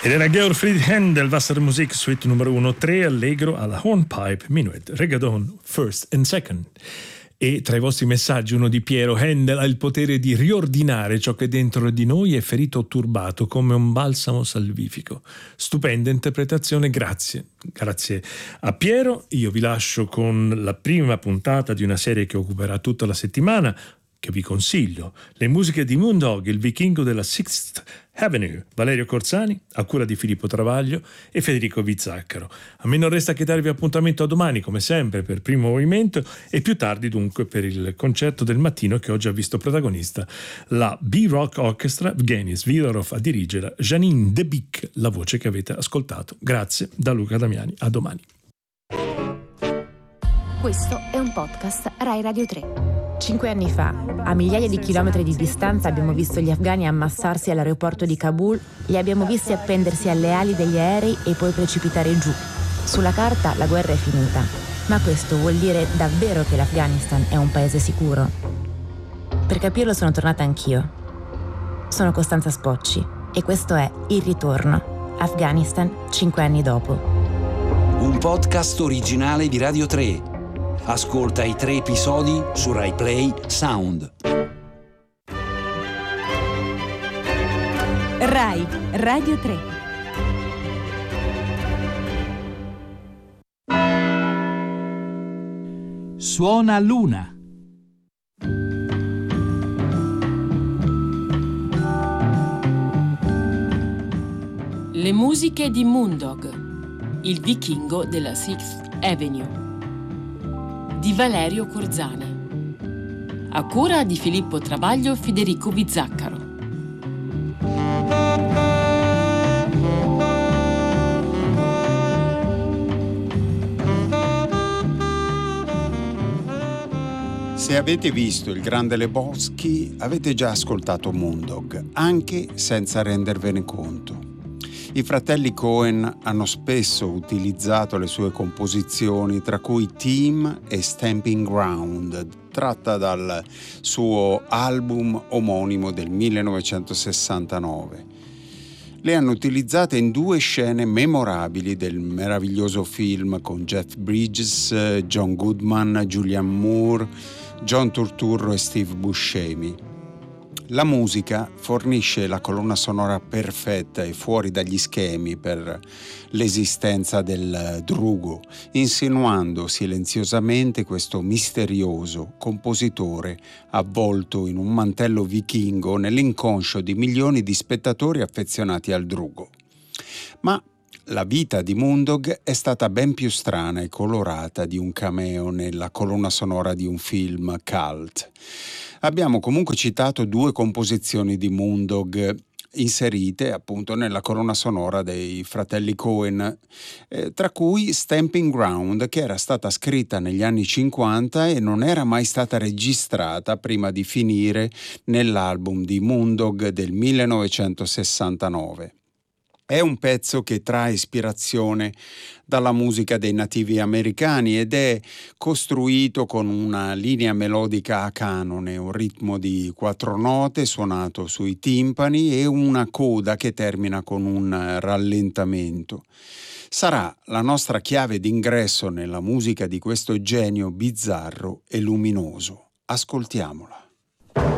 Ed era Georg Händel, Wassermusik, suite numero 1, 3 allegro alla hornpipe, minuet, regadon, first and second. E tra i vostri messaggi uno di Piero: Händel ha il potere di riordinare ciò che dentro di noi è ferito o turbato come un balsamo salvifico. Stupenda interpretazione, grazie. Grazie a Piero. Io vi lascio con la prima puntata di una serie che occuperà tutta la settimana, che vi consiglio: le musiche di Moondog, il vichingo della Sixth Avenue, Valerio Corsani, a cura di Filippo Travaglio e Federico Vizzaccaro. A me non resta che darvi appuntamento a domani, come sempre, per Primo Movimento, e più tardi dunque per il concerto del mattino, che oggi ha visto protagonista la B-Rock Orchestra, Evgeny Svidorov a dirigere, Janine Debic, la voce che avete ascoltato. Grazie da Luca Damiani, a domani. Questo è un podcast Rai Radio 3. 5 anni fa, a migliaia di chilometri di distanza, abbiamo visto gli afghani ammassarsi all'aeroporto di Kabul, li abbiamo visti appendersi alle ali degli aerei e poi precipitare giù. Sulla carta la guerra è finita, ma questo vuol dire davvero che l'Afghanistan è un paese sicuro? Per capirlo sono tornata anch'io. Sono Costanza Spocci e questo è Il Ritorno, Afghanistan 5 anni dopo. Un podcast originale di Radio 3. Ascolta i 3 episodi su Rai Play Sound. Rai Radio 3. Suona l'una. Le musiche di Moondog, il vichingo della Sixth Avenue, di Valerio Corsani, a cura di Filippo Travaglio e Federico Vizzaccaro. Se avete visto Il Grande Lebowski, avete già ascoltato Moondog, anche senza rendervene conto. I fratelli Coen hanno spesso utilizzato le sue composizioni, tra cui Team e Stamping Ground, tratta dal suo album omonimo del 1969. Le hanno utilizzate in 2 scene memorabili del meraviglioso film con Jeff Bridges, John Goodman, Julianne Moore, John Turturro e Steve Buscemi. La musica fornisce la colonna sonora perfetta e fuori dagli schemi per l'esistenza del drugo, insinuando silenziosamente questo misterioso compositore avvolto in un mantello vichingo nell'inconscio di milioni di spettatori affezionati al drugo. Ma la vita di Moondog è stata ben più strana e colorata di un cameo nella colonna sonora di un film cult. Abbiamo comunque citato 2 composizioni di Moondog inserite appunto nella colonna sonora dei fratelli Coen, tra cui Stamping Ground, che era stata scritta negli anni 50 e non era mai stata registrata prima di finire nell'album di Moondog del 1969. È un pezzo che trae ispirazione dalla musica dei nativi americani ed è costruito con una linea melodica a canone, un ritmo di 4 note suonato sui timpani e una coda che termina con un rallentamento. Sarà la nostra chiave d'ingresso nella musica di questo genio bizzarro e luminoso. Ascoltiamola.